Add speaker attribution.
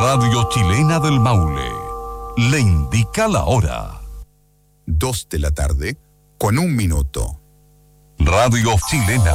Speaker 1: Radio Chilena del Maule le indica la hora.
Speaker 2: 2 de la tarde, con 1 minuto.
Speaker 1: Radio Chilena.